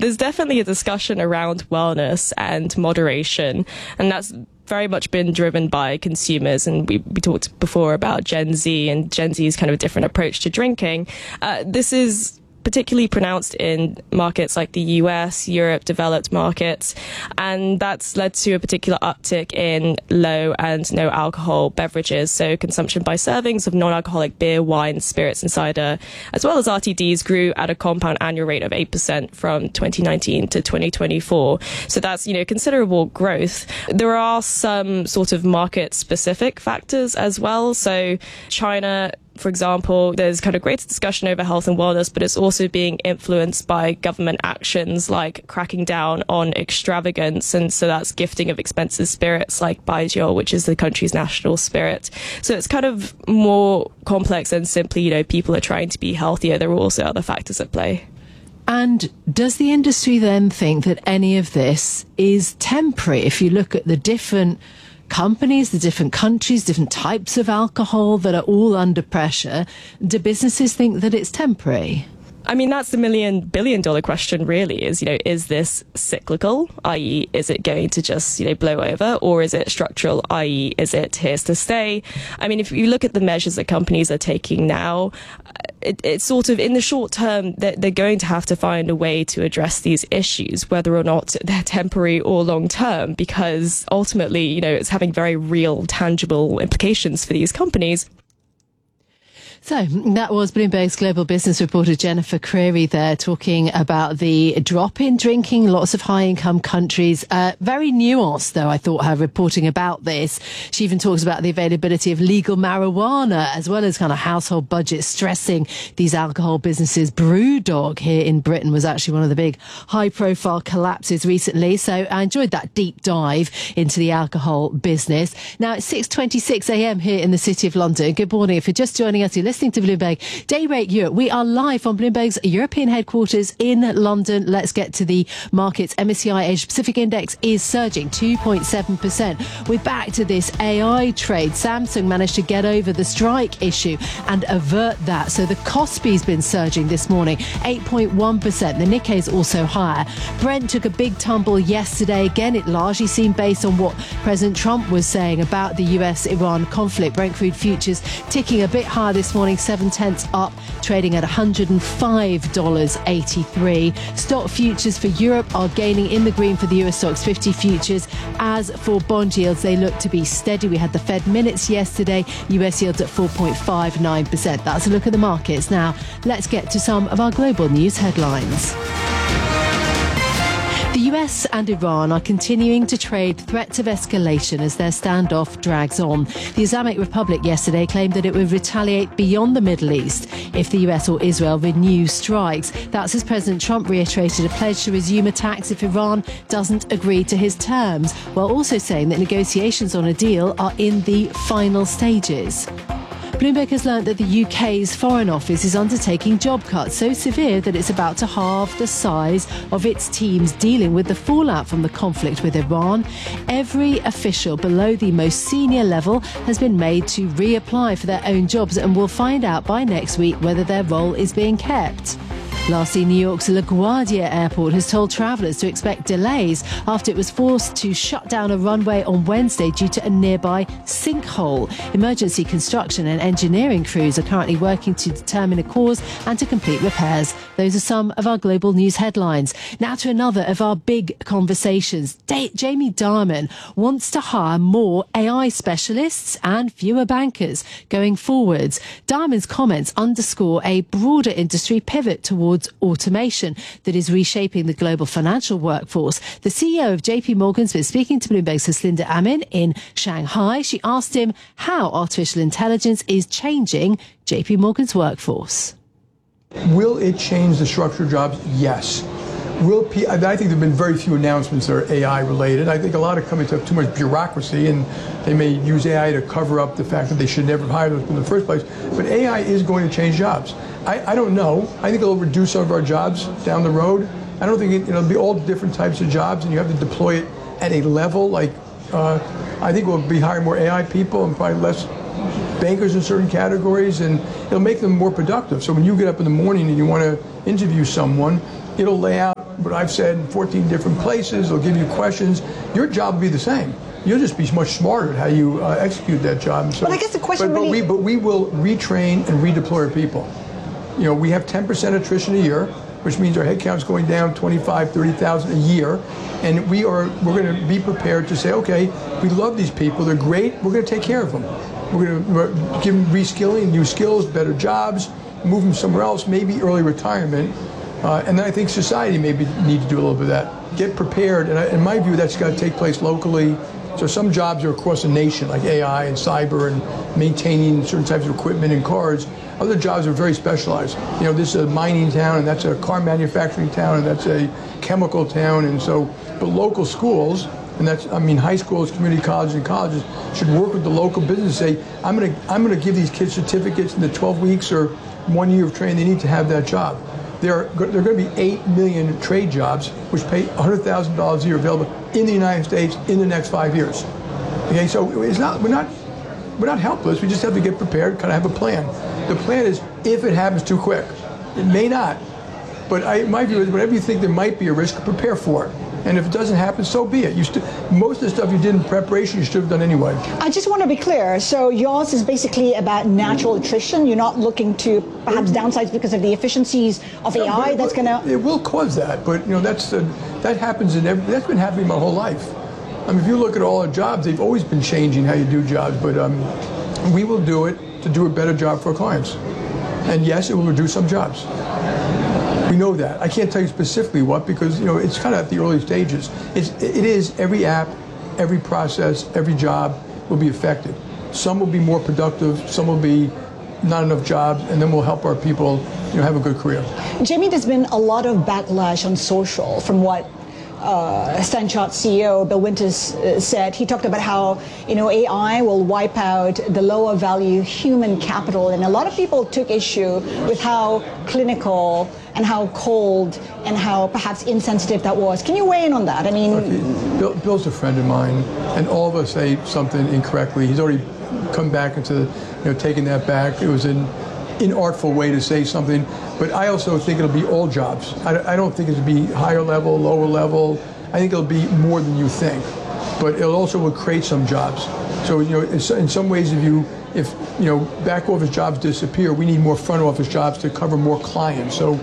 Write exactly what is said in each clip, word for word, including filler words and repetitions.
there's definitely a discussion around wellness and moderation, and that's very much been driven by consumers. And we, we talked before about Gen Z and Gen Z's kind of different approach to drinking. Uh, this is particularly pronounced in markets like the U S, Europe, developed markets, and that's led to a particular uptick in low and no alcohol beverages. So consumption by servings of non-alcoholic beer, wine, spirits and cider, as well as R T Ds, grew at a compound annual rate of eight percent from twenty nineteen to twenty twenty-four. So that's, you know, considerable growth. There are some sort of market-specific factors as well. So China, for example, there's kind of greater discussion over health and wellness, but it's also being influenced by government actions like cracking down on extravagance. And so that's gifting of expensive spirits like Baijiu, which is the country's national spirit. So it's kind of more complex than simply, you know, people are trying to be healthier. There are also other factors at play. And does the industry then think that any of this is temporary? If you look at the different companies, the different countries, different types of alcohol that are all under pressure, do businesses think that it's temporary? I mean, that's the million billion dollar question really is, you know, is this cyclical, that is, is it going to just, you know, blow over, or is it structural, that is, is it here to stay? I mean, if you look at the measures that companies are taking now, it, it's sort of in the short term that they're going to have to find a way to address these issues, whether or not they're temporary or long term, because ultimately, you know, it's having very real, tangible implications for these companies. So that was Bloomberg's global business reporter Jennifer Creary there talking about the drop in drinking, lots of high-income countries. Uh, very nuanced, though, I thought, her reporting about this. She even talks about the availability of legal marijuana as well as kind of household budgets stressing these alcohol businesses. Brewdog here in Britain was actually one of the big high-profile collapses recently. So I enjoyed that deep dive into the alcohol business. Now, it's six twenty-six a m here in the City of London. Good morning. If you're just joining us, you're listening to Bloomberg Day Rate Europe. We are live on Bloomberg's European headquarters in London. Let's get to the markets. M S C I Asia Pacific Index is surging two point seven percent. We're back to this A I trade. Samsung managed to get over the strike issue and avert that. So the Kospi's been surging this morning, eight point one percent. The Nikkei is also higher. Brent took a big tumble yesterday. Again, it largely seemed based on what President Trump was saying about the U S Iran conflict. Brent crude futures ticking a bit higher this morning, seven tenths up, trading at one hundred five dollars and eighty-three cents. Stock futures for Europe are gaining in the green for the U S Stocks fifty futures. As for bond yields, they look to be steady. We had the Fed minutes yesterday, U S yields at four point five nine percent. That's a look at the markets. Now, let's get to some of our global news headlines. The U S and Iran are continuing to trade threats of escalation as their standoff drags on. The Islamic Republic yesterday claimed that it would retaliate beyond the Middle East if the U S or Israel renew strikes. That's as President Trump reiterated a pledge to resume attacks if Iran doesn't agree to his terms, while also saying that negotiations on a deal are in the final stages. Bloomberg has learnt that the U K's Foreign Office is undertaking job cuts so severe that it's about to halve the size of its teams dealing with the fallout from the conflict with Iran. Every official below the most senior level has been made to reapply for their own jobs, and we'll find out by next week whether their role is being kept. Lastly, New York's LaGuardia Airport has told travellers to expect delays after it was forced to shut down a runway on Wednesday due to a nearby sinkhole. Emergency construction and engineering crews are currently working to determine a cause and to complete repairs. Those are some of our global news headlines. Now to another of our big conversations. Da- Jamie Dimon wants to hire more A I specialists and fewer bankers going forwards. Dimon's comments underscore a broader industry pivot towards automation that is reshaping the global financial workforce. The C E O of J P Morgan's been speaking to Bloomberg's Haslinda Amin in Shanghai. She asked him how artificial intelligence is changing J P Morgan's workforce. Will it change the structure of jobs? Yes. Will P- I think there have been very few announcements that are A I related. I think a lot of companies have too much bureaucracy and they may use A I to cover up the fact that they should never have hired them in the first place. But A I is going to change jobs. I, I don't know. I think it'll reduce some of our jobs down the road. I don't think it, it'll be all different types of jobs and you have to deploy it at a level like, uh, I think we'll be hiring more A I people and probably less bankers in certain categories, and it'll make them more productive. So when you get up in the morning and you want to interview someone, it'll lay out what I've said in fourteen different places. They'll give you questions. Your job will be the same. You'll just be much smarter at how you uh, execute that job. So, but I guess the question but, really... But we, but we will retrain and redeploy our people. You know, we have ten percent attrition a year, which means our headcount is going down twenty-five, thirty thousand a year. And we are, we're going to be prepared to say, okay, we love these people. They're great. We're going to take care of them. We're going to give them reskilling, new skills, better jobs, move them somewhere else, maybe early retirement. Uh, and then I think society maybe need to do a little bit of that. Get prepared. And I, in my view, that's got to take place locally. So some jobs are across the nation, like A I and cyber and maintaining certain types of equipment and cars. Other jobs are very specialized. You know, this is a mining town, and that's a car manufacturing town, and that's a chemical town. And so, but local schools, and that's, I mean, high schools, community colleges, and colleges should work with the local business and say, I'm going to, I'm going to give these kids certificates in the twelve weeks or one year of training they need to have that job. There are, there are going to be eight million trade jobs, which pay one hundred thousand dollars a year available in the United States in the next five years. Okay, so it's not, we're not, we're not helpless. We just have to get prepared, kind of have a plan. The plan is if it happens too quick. It may not, but I, my view is whenever you think there might be a risk, prepare for it. And if it doesn't happen, so be it. You st- most of the stuff you did in preparation, you should have done anyway. I just want to be clear. So yours is basically about natural attrition. You're not looking to perhaps downsides because of the efficiencies of A I. No, that's going to. It will cause that, but you know that's uh, that happens in every. That's been happening my whole life. I mean, if you look at all our jobs, they've always been changing how you do jobs. But um, we will do it to do a better job for our clients. And yes, it will reduce some jobs. We know that. I can't tell you specifically what because you know it's kind of at the early stages. It's, it is every app, every process, every job will be affected. Some will be more productive. Some will be not enough jobs, and then we'll help our people, you know, have a good career. Jamie, there's been a lot of backlash on social from what uh, Stanchart C E O Bill Winters uh, said. He talked about how you know A I will wipe out the lower value human capital, and a lot of people took issue with how clinical and how cold and how perhaps insensitive that was. Can you weigh in on that? I mean, okay. Bill, Bill's a friend of mine, and all of us say something incorrectly. He's already come back into, you know, taking that back. It was an inartful way to say something, but I also think it'll be all jobs. I, I don't think it'll be higher level, lower level. I think it'll be more than you think, but it also will create some jobs. So, you know, in some ways, if you if you know back office jobs disappear, we need more front office jobs to cover more clients. So,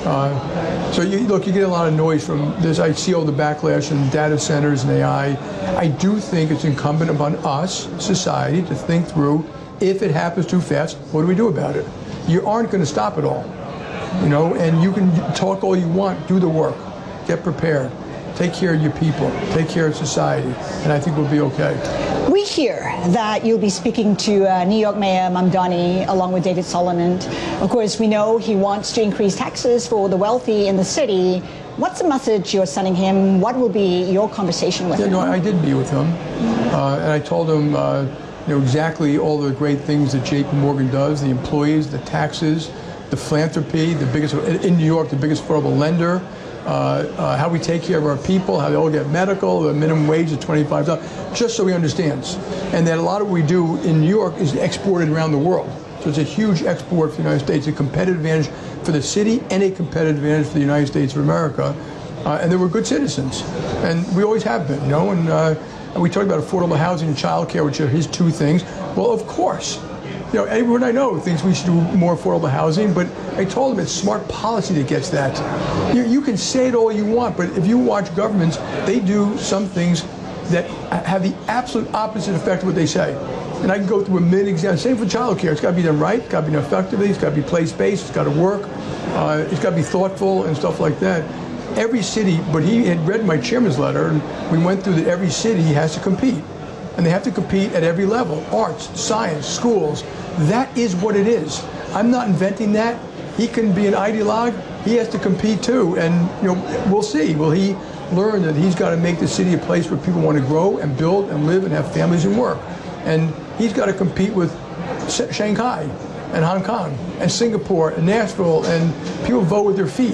uh, so you, look, you get a lot of noise from this. I see all the backlash in data centers and A I. I do think it's incumbent upon us, society, to think through if it happens too fast, what do we do about it? You aren't going to stop it all, you know. And you can talk all you want, do the work, get prepared, take care of your people, take care of society, and I think we'll be okay. We hear that you'll be speaking to uh, New York Mayor Mamdani along with David Solomon. Of course, we know he wants to increase taxes for the wealthy in the city. What's the message you're sending him? What will be your conversation with yeah, him? No, I did meet with him, uh, and I told him uh, you know, exactly all the great things that J P Morgan does, the employees, the taxes, the philanthropy, the biggest, in New York, the biggest affordable lender, Uh, uh, how we take care of our people, how they all get medical, the minimum wage of twenty-five dollars, just so he understands. And that a lot of what we do in New York is exported around the world. So it's a huge export for the United States, a competitive advantage for the city and a competitive advantage for the United States of America. Uh, and they were good citizens. And we always have been, you know. And, uh, and we talked about affordable housing and child care, which are his two things. Well, of course. You know, everyone I know thinks we should do more affordable housing, but I told them it's smart policy that gets that. You, you can say it all you want, but if you watch governments, they do some things that have the absolute opposite effect of what they say. And I can go through a million examples. Same for child care. It's got to be done right. It's got to be done effectively. It's got to be place-based. It's got to work. Uh, it's got to be thoughtful and stuff like that. Every city, but he had read my chairman's letter, and we went through that every city has to compete. And they have to compete at every level, arts, science, schools. That is what it is. I'm not inventing that. He can be an ideologue. He has to compete too. And you know, we'll see. Will he learn that he's got to make the city a place where people want to grow and build and live and have families and work? And he's got to compete with Shanghai and Hong Kong and Singapore and Nashville, and people vote with their feet.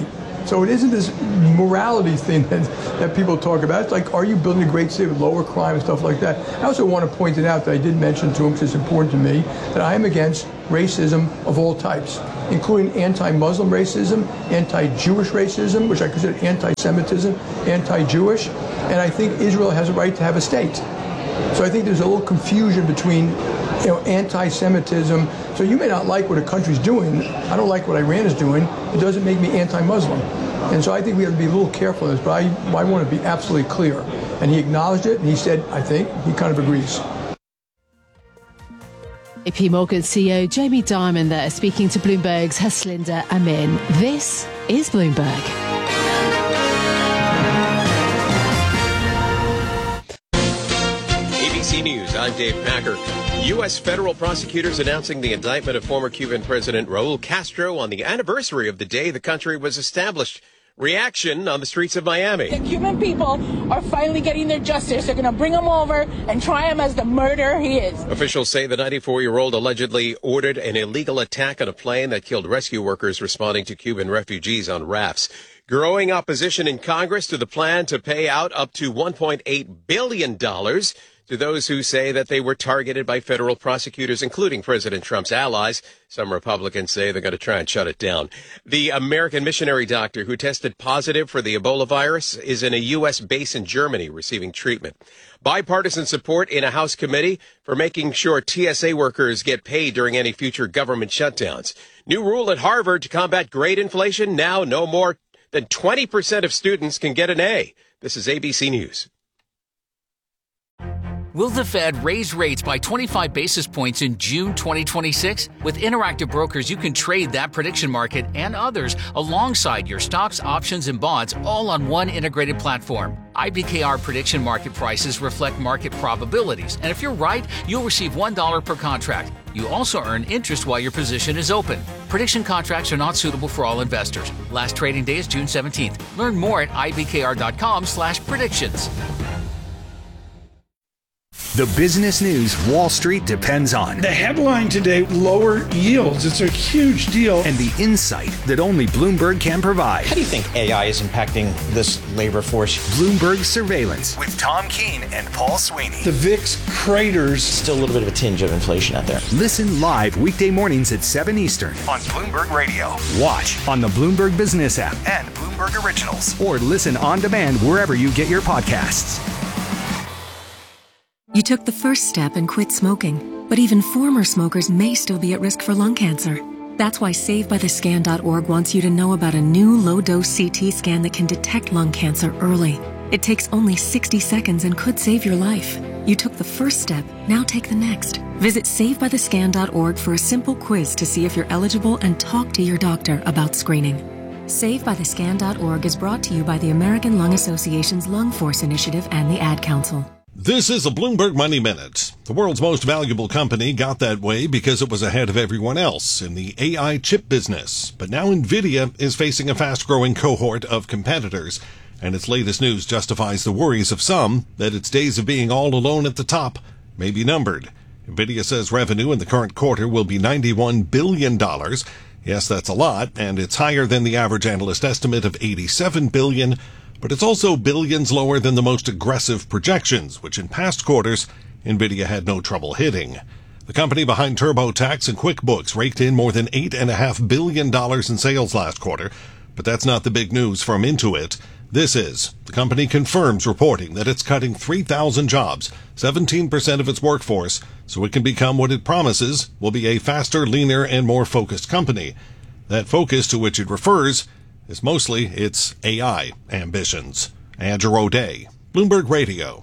So it isn't this morality thing that, that people talk about. It's like, are you building a great city with lower crime and stuff like that? I also want to point it out that I did mention to him, because it's important to me, that I am against racism of all types, including anti-Muslim racism, anti-Jewish racism, which I consider anti-Semitism, anti-Jewish, and I think Israel has a right to have a state. So I think there's a little confusion between, you know, anti-Semitism. So you may not like what a country's doing. I don't like what Iran is doing. It doesn't make me anti-Muslim. And so I think we have to be a little careful in this, but I, I want to be absolutely clear. And he acknowledged it, and he said, I think, he kind of agrees. J P Morgan C E O Jamie Dimon there, speaking to Bloomberg's Haslinda Amin. This is Bloomberg. A B C News, I'm Dave Packer. U S federal prosecutors announcing the indictment of former Cuban President Raul Castro on the anniversary of the day the country was established. Reaction on the streets of Miami. The Cuban people are finally getting their justice. They're going to bring him over and try him as the murderer he is. Officials say the ninety-four-year-old allegedly ordered an illegal attack on a plane that killed rescue workers responding to Cuban refugees on rafts. Growing opposition in Congress to the plan to pay out up to one point eight billion dollars to those who say that they were targeted by federal prosecutors, including President Trump's allies. Some Republicans say they're going to try and shut it down. The American missionary doctor who tested positive for the Ebola virus is in a U S base in Germany receiving treatment. Bipartisan support in a House committee for making sure T S A workers get paid during any future government shutdowns. New rule at Harvard to combat grade inflation. Now no more than twenty percent of students can get an A. This is A B C News. Will the Fed raise rates by twenty-five basis points in June twenty twenty-six? With Interactive Brokers, you can trade that prediction market and others alongside your stocks, options, and bonds all on one integrated platform. I B K R prediction market prices reflect market probabilities, and if you're right, you'll receive one dollar per contract. You also earn interest while your position is open. Prediction contracts are not suitable for all investors. Last trading day is June seventeenth. Learn more at I B K R dot com slash predictions. The business news Wall Street depends on. The headline today, lower yields. It's a huge deal. And the insight that only Bloomberg can provide. How do you think A I is impacting this labor force? Bloomberg Surveillance with Tom Keene and Paul Sweeney. The V I X craters. Still a little bit of a tinge of inflation out there. Listen live weekday mornings at seven Eastern on Bloomberg Radio. Watch on the Bloomberg Business app and Bloomberg Originals. Or listen on demand wherever you get your podcasts. You took the first step and quit smoking, but even former smokers may still be at risk for lung cancer. That's why Save By The Scan dot org wants you to know about a new low-dose C T scan that can detect lung cancer early. It takes only sixty seconds and could save your life. You took the first step, now take the next. Visit Save By The Scan dot org for a simple quiz to see if you're eligible and talk to your doctor about screening. Save By The Scan dot org is brought to you by the American Lung Association's Lung Force Initiative and the Ad Council. This is a Bloomberg Money Minute. The world's most valuable company got that way because it was ahead of everyone else in the A I chip business. But now NVIDIA is facing a fast-growing cohort of competitors, and its latest news justifies the worries of some that its days of being all alone at the top may be numbered. NVIDIA says revenue in the current quarter will be ninety-one billion dollars. Yes, that's a lot, and it's higher than the average analyst estimate of eighty-seven billion dollars. But it's also billions lower than the most aggressive projections, which in past quarters, NVIDIA had no trouble hitting. The company behind TurboTax and QuickBooks raked in more than eight point five billion dollars in sales last quarter. But that's not the big news from Intuit. This is, the company confirms reporting that it's cutting three thousand jobs, seventeen percent of its workforce, so it can become what it promises will be a faster, leaner, and more focused company. That focus to which it refers is mostly its A I ambitions. Andrew O'Day, Bloomberg Radio.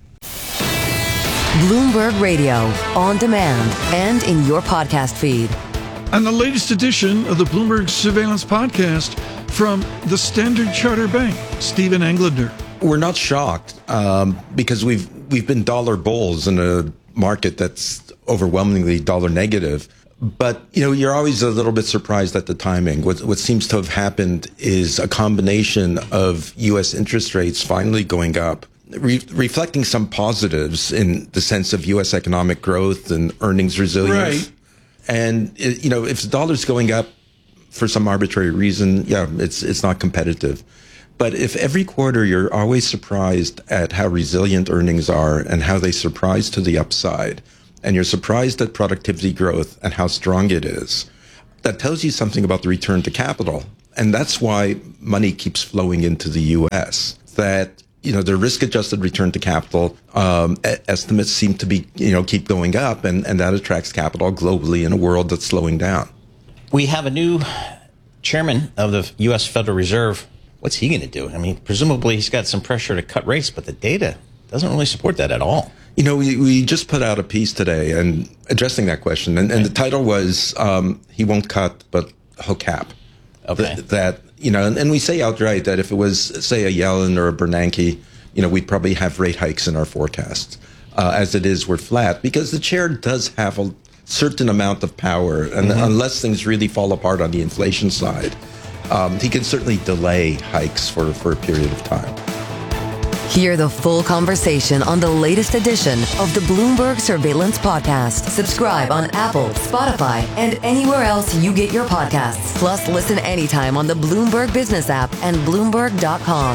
Bloomberg Radio, on demand and in your podcast feed. And the latest edition of the Bloomberg Surveillance Podcast from the Standard Chartered Bank, Stephen Englander. We're not shocked um, because we've we've been dollar bulls in a market that's overwhelmingly dollar negative. But, you know, you're always a little bit surprised at the timing. What, what seems to have happened is a combination of U S interest rates finally going up, re- reflecting some positives in the sense of U S economic growth and earnings resilience. Right. And, you know, if the dollar's going up for some arbitrary reason, yeah, it's it's not competitive. But if every quarter you're always surprised at how resilient earnings are and how they surprise to the upside, and you're surprised at productivity growth and how strong it is, that tells you something about the return to capital. And that's why money keeps flowing into the U S. That, you know, the risk-adjusted return to capital um, estimates seem to be, you know, keep going up, and, and that attracts capital globally in a world that's slowing down. We have a new chairman of the U S Federal Reserve. What's he going to do? I mean, presumably he's got some pressure to cut rates, but the data doesn't really support that at all. You know, we, we just put out a piece today and addressing that question, and, and the title was um, "He Won't Cut, but He'll Cap." Okay. Th- that you know, and, and we say outright that if it was, say, a Yellen or a Bernanke, you know, we'd probably have rate hikes in our forecasts. Uh, as it is, we're flat because the chair does have a certain amount of power, and mm-hmm. unless things really fall apart on the inflation side, um, he can certainly delay hikes for, for a period of time. Hear the full conversation on the latest edition of the Bloomberg Surveillance Podcast. Subscribe on Apple, Spotify, and anywhere else you get your podcasts. Plus, listen anytime on the Bloomberg Business app and Bloomberg dot com.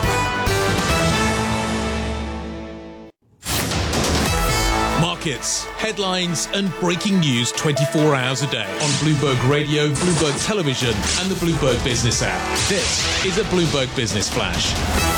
Markets, headlines, and breaking news twenty-four hours a day on Bloomberg Radio, Bloomberg Television, and the Bloomberg Business app. This is a Bloomberg Business Flash.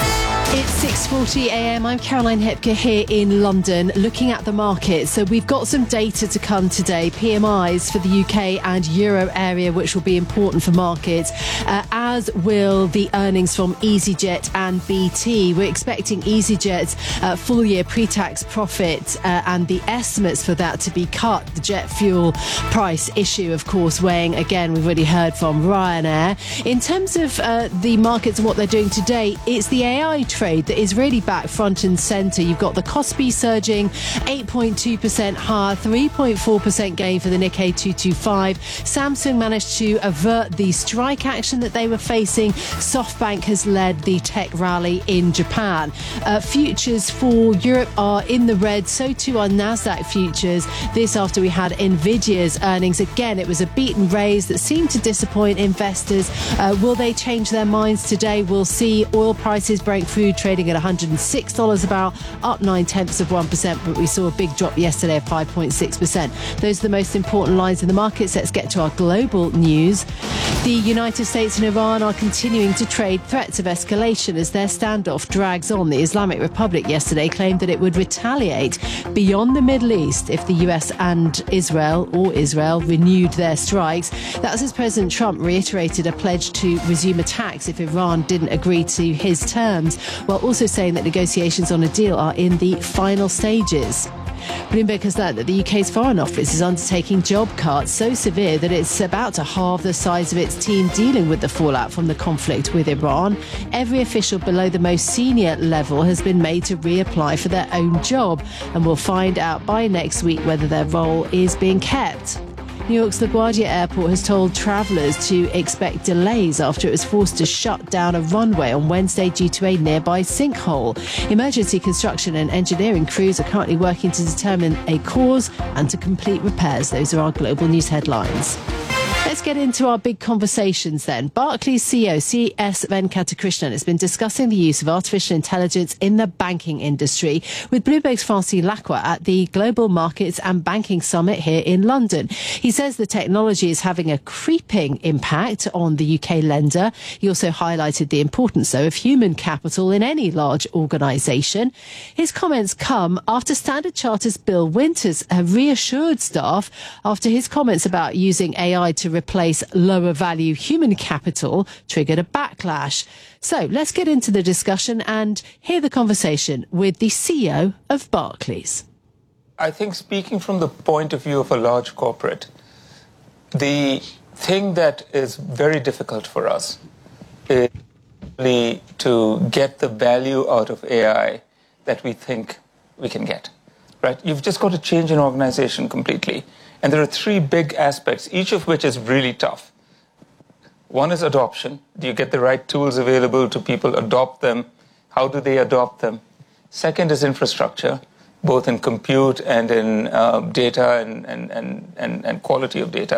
It's six forty a.m. I'm Caroline Hepker here in London looking at the market. So we've got some data to come today, P M Is for the U K and Euro area, which will be important for markets, uh, as will the earnings from EasyJet and B T. We're expecting EasyJet's uh, full year pre-tax profit uh, and the estimates for that to be cut. The jet fuel price issue, of course, weighing again. We've already heard from Ryanair. In terms of uh, the markets and what they're doing today, it's the A I trade that is really back front and centre. You've got the Kospi surging eight point two percent higher, three point four percent gain for the Nikkei two twenty-five. Samsung managed to avert the strike action that they were facing. SoftBank has led the tech rally in Japan. Uh, futures for Europe are in the red, so too are Nasdaq futures. This after we had Nvidia's earnings. Again, it was a beat and raise that seemed to disappoint investors. Uh, will they change their minds today? We'll see. Oil prices, Brent crude trading at one hundred six dollars a barrel, up nine tenths of one percent, but we saw a big drop yesterday of five point six percent. Those are the most important lines in the markets. Let's get to our global news. The United States and Iran are continuing to trade threats of escalation as their standoff drags on. The Islamic Republic yesterday claimed that it would retaliate beyond the Middle East if the U S and Israel, or Israel, renewed their strikes. That's as President Trump reiterated a pledge to resume attacks if Iran didn't agree to his terms, while also saying that negotiations on a deal are in the final stages. Bloomberg has learned that the U K's Foreign Office is undertaking job cuts so severe that it's about to halve the size of its team dealing with the fallout from the conflict with Iran. Every official below the most senior level has been made to reapply for their own job, and we'll find out by next week whether their role is being kept. New York's LaGuardia Airport has told travellers to expect delays after it was forced to shut down a runway on Wednesday due to a nearby sinkhole. Emergency construction and engineering crews are currently working to determine a cause and to complete repairs. Those are our global news headlines. Let's get into our big conversations then. Barclays C E O C S Venkatakrishnan has been discussing the use of artificial intelligence in the banking industry with Bloomberg's Francine Lacqua at the Global Markets and Banking Summit here in London. He says the technology is having a creeping impact on the U K lender. He also highlighted the importance, though, of human capital in any large organisation. His comments come after Standard Chartered's Bill Winters have reassured staff after his comments about using A I to replace lower value human capital triggered a backlash. So let's get into the discussion and hear the conversation with the C E O of Barclays. I think speaking from the point of view of a large corporate, the thing that is very difficult for us is really to get the value out of A I that we think we can get, right? You've just got to change an organization completely. And there are three big aspects, each of which is really tough. One is adoption. Do you get the right tools available to people adopt them? How do they adopt them? Second is infrastructure, both in compute and in uh, data and, and, and, and, and quality of data.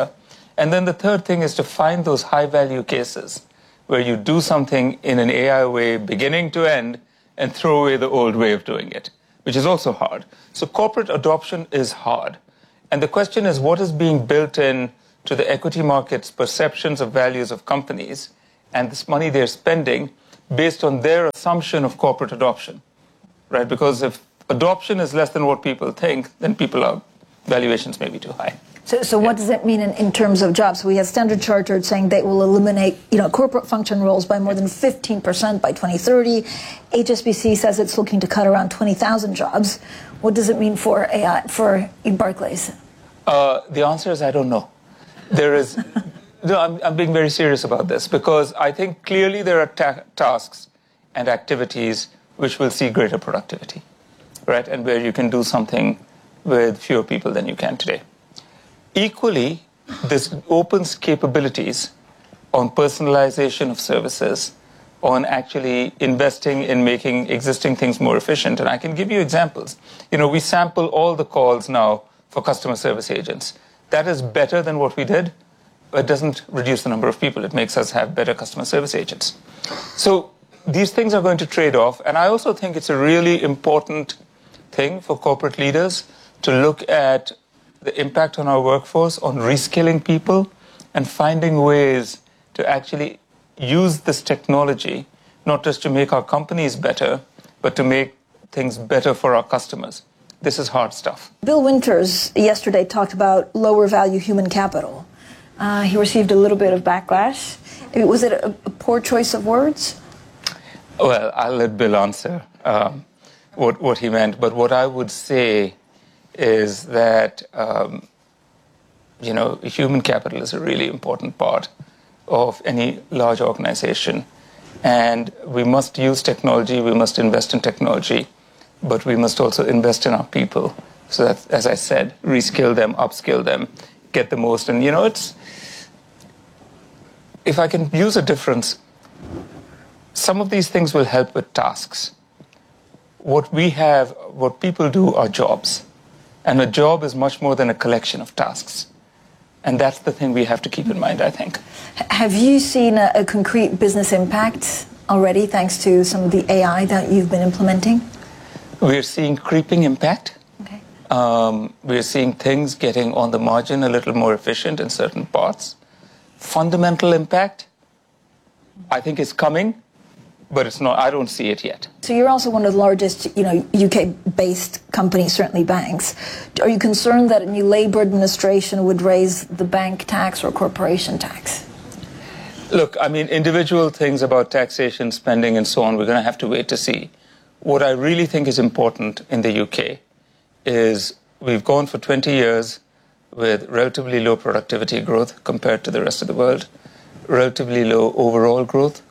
And then the third thing is to find those high-value cases where you do something in an A I way, beginning to end, and throw away the old way of doing it, which is also hard. So corporate adoption is hard. And the question is, what is being built in to the equity market's perceptions of values of companies and this money they're spending based on their assumption of corporate adoption, right? Because if adoption is less than what people think, then people are, valuations may be too high. So, so what does that mean in, in terms of jobs? We have Standard Chartered saying they will eliminate, you know, corporate function roles by more than fifteen percent by twenty thirty. H S B C says it's looking to cut around twenty thousand jobs. What does it mean for A I, for Barclays? Uh, the answer is I don't know. There is, no, I'm, I'm being very serious about this because I think clearly there are ta- tasks and activities which will see greater productivity, right? And where you can do something with fewer people than you can today. Equally, this opens capabilities on personalization of services, on actually investing in making existing things more efficient. And I can give you examples. You know, we sample all the calls now for customer service agents. That is better than what we did. It doesn't reduce the number of people. It makes us have better customer service agents. So these things are going to trade off. And I also think it's a really important thing for corporate leaders to look at the impact on our workforce, on reskilling people, and finding ways to actually use this technology, not just to make our companies better, but to make things better for our customers. This is hard stuff. Bill Winters yesterday talked about lower value human capital. Uh, he received a little bit of backlash. Was it a, a poor choice of words? Well, I'll let Bill answer um, what, what he meant. But what I would say is that, um, you know, human capital is a really important part of any large organization. And we must use technology, we must invest in technology, but we must also invest in our people. So that, as I said, reskill them, upskill them, get the most. And, you know, it's, if I can use a difference, some of these things will help with tasks. What we have, what people do are jobs. And a job is much more than a collection of tasks. And that's the thing we have to keep in mind, I think. Have you seen a, a concrete business impact already, thanks to some of the A I that you've been implementing? We're seeing creeping impact. Okay. Um, we're seeing things getting on the margin a little more efficient in certain parts. Fundamental impact, I think, is coming, but it's not. I don't see it yet. So you're also one of the largest, you know, U K-based companies, certainly banks. Are you concerned that a new Labour administration would raise the bank tax or corporation tax? Look, I mean, individual things about taxation, spending, and so on, we're going to have to wait to see. What I really think is important in the U K is we've gone for twenty years with relatively low productivity growth compared to the rest of the world, relatively low overall growth,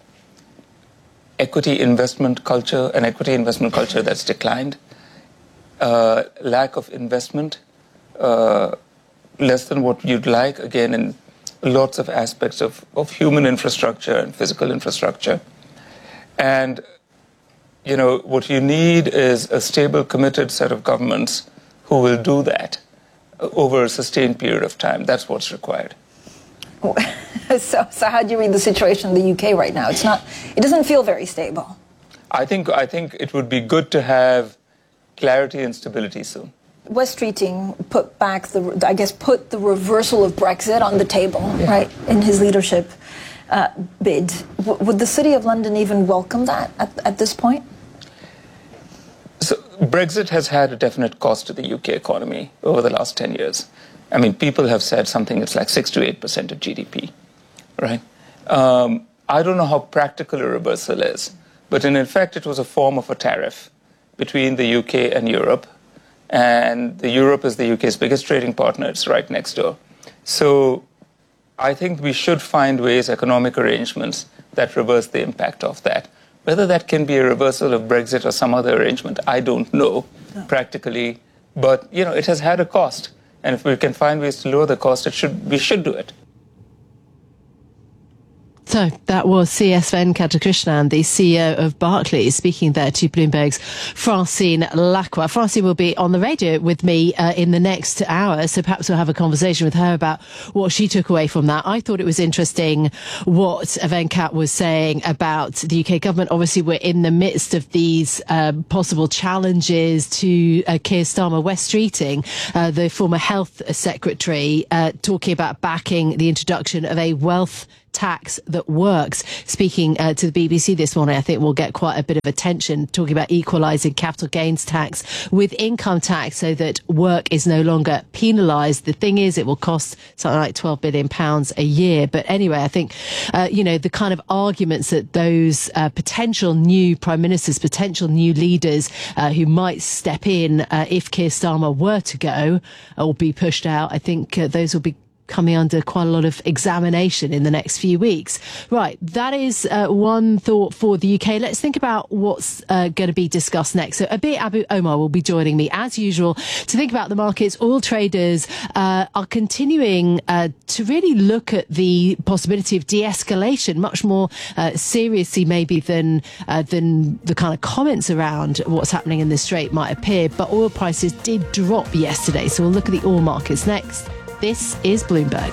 equity investment culture, an equity investment culture that's declined, uh, lack of investment, uh, less than what you'd like, again, in lots of aspects of, of human infrastructure and physical infrastructure. And, you know, what you need is a stable, committed set of governments who will do that over a sustained period of time. That's what's required. so, so how do you read the situation in the U K right now? It's not. It doesn't feel very stable. I think. I think it would be good to have clarity and stability soon. Wes Streeting put back the. I guess put the reversal of Brexit on the table, yeah. right, in his leadership uh, bid. W- would the City of London even welcome that at, at this point? So Brexit has had a definite cost to the U K economy over the last ten years. I mean, people have said something that's like six to eight percent of G D P, right? Um, I don't know how practical a reversal is, but in effect, it was a form of a tariff between the U K and Europe, and the Europe is the U K's biggest trading partner. It's right next door. So I think we should find ways, economic arrangements, that reverse the impact of that. Whether that can be a reversal of Brexit or some other arrangement, I don't know no. practically. But, you know, it has had a cost. And if we can find ways to lower the cost, it should we should do it. So that was C S Venkatakrishnan, the C E O of Barclays, speaking there to Bloomberg's Francine Lacqua. Francine will be on the radio with me uh, in the next hour, so perhaps we'll have a conversation with her about what she took away from that. I thought it was interesting what Venkat was saying about the U K government. Obviously, we're in the midst of these uh, possible challenges to uh, Keir Starmer. Wes Streeting, uh, the former health secretary, uh, talking about backing the introduction of a wealth tax that works. Speaking uh, to the B B C this morning, I think we'll get quite a bit of attention talking about equalising capital gains tax with income tax so that work is no longer penalised. The thing is, it will cost something like twelve billion pounds a year. But anyway, I think, uh, you know, the kind of arguments that those uh, potential new prime ministers, potential new leaders uh, who might step in uh, if Keir Starmer were to go or be pushed out, I think uh, those will be coming under quite a lot of examination in the next few weeks. Right, that is uh, one thought for the U K. Let's think about what's uh, going to be discussed next. So Abir Abu Omar will be joining me as usual to think about the markets. Oil traders uh, are continuing uh, to really look at the possibility of de-escalation much more uh, seriously maybe than uh, than the kind of comments around what's happening in the Strait might appear. But oil prices did drop yesterday, so we'll look at the oil markets next. This is Bloomberg.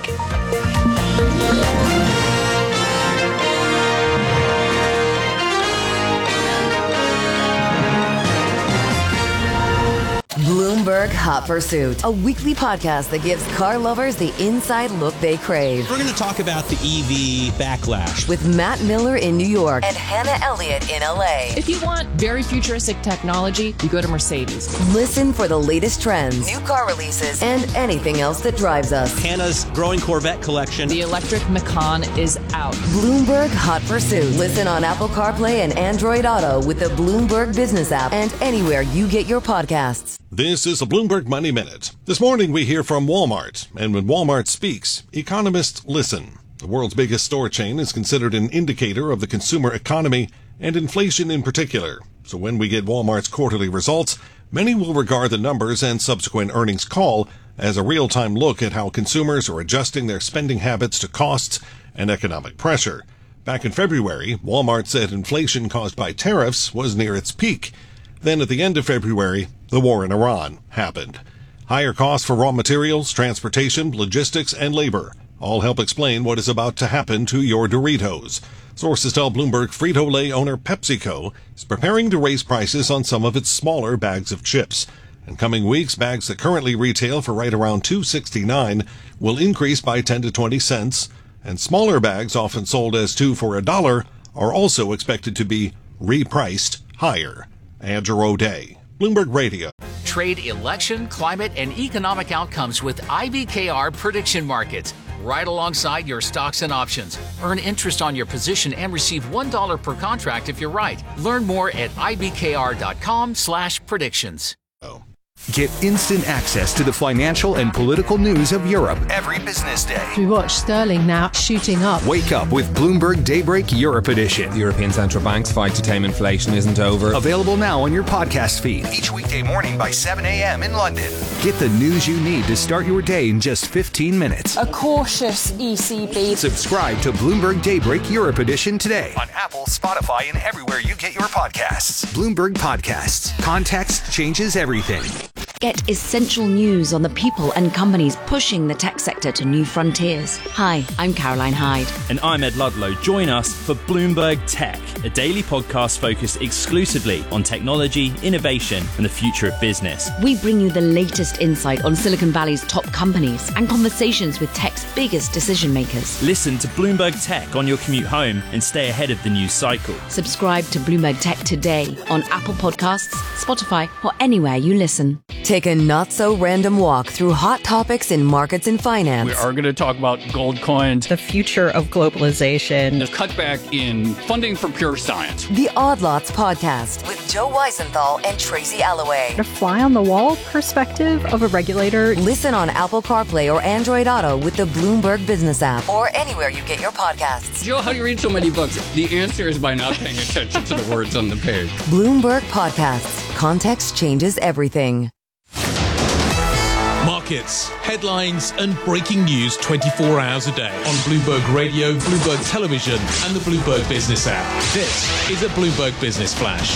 Bloomberg Hot Pursuit, a weekly podcast that gives car lovers the inside look they crave. We're going to talk about the E V backlash with Matt Miller in New York and Hannah Elliott in L A. If you want very futuristic technology, you go to Mercedes. Listen for the latest trends, new car releases, and anything else that drives us. Hannah's growing Corvette collection. The electric Macan is out. Bloomberg Hot Pursuit. Listen on Apple CarPlay and Android Auto with the Bloomberg Business app and anywhere you get your podcasts. This is a Bloomberg Money Minute. This morning we hear from Walmart, and when Walmart speaks, economists listen. The world's biggest store chain is considered an indicator of the consumer economy and inflation in particular. So when we get Walmart's quarterly results, many will regard the numbers and subsequent earnings call as a real-time look at how consumers are adjusting their spending habits to costs and economic pressure. Back in February, Walmart said inflation caused by tariffs was near its peak. Then at the end of February, the war in Iran happened. Higher costs for raw materials, transportation, logistics, and labor all help explain what is about to happen to your Doritos. Sources tell Bloomberg Frito-Lay owner PepsiCo is preparing to raise prices on some of its smaller bags of chips. In coming weeks, bags that currently retail for right around two dollars and sixty-nine cents will increase by ten to twenty cents, and smaller bags often sold as two for a dollar are also expected to be repriced higher. Andrew O'Day, Bloomberg Radio. Trade election, climate, and economic outcomes with I B K R prediction markets. Right alongside your stocks and options. Earn interest on your position and receive one dollar per contract if you're right. Learn more at ibkr.com slash predictions. Get instant access to the financial and political news of Europe every business day. We watch sterling now shooting up. Wake up with Bloomberg Daybreak Europe Edition. The European Central Bank's fight to tame inflation isn't over. Available now on your podcast feed. Each weekday morning by seven a.m. in London. Get the news you need to start your day in just fifteen minutes. A cautious E C B. Subscribe to Bloomberg Daybreak Europe Edition today on Apple, Spotify, and everywhere you get your podcasts. Bloomberg Podcasts. Context changes everything. Get essential news on the people and companies pushing the tech sector to new frontiers. Hi, I'm Caroline Hyde. And I'm Ed Ludlow. Join us for Bloomberg Tech, a daily podcast focused exclusively on technology, innovation, and the future of business. We bring you the latest insight on Silicon Valley's top companies and conversations with tech's biggest decision makers. Listen to Bloomberg Tech on your commute home and stay ahead of the news cycle. Subscribe to Bloomberg Tech today on Apple Podcasts, Spotify, or anywhere you listen. Take a not-so-random walk through hot topics in markets and finance. We are going to talk about gold coins, the future of globalization, the cutback in funding for pure science. The Odd Lots Podcast with Joe Weisenthal and Tracy Alloway. A fly-on-the-wall perspective of a regulator. Listen on Apple CarPlay or Android Auto with the Bloomberg Business app or anywhere you get your podcasts. Joe, how do you read so many books? The answer is by not paying attention to the words on the page. Bloomberg Podcasts. Context changes everything. Market markets, headlines and breaking news twenty-four hours a day on Bloomberg Radio, Bloomberg Television and the Bloomberg Business app. This is a Bloomberg Business Flash.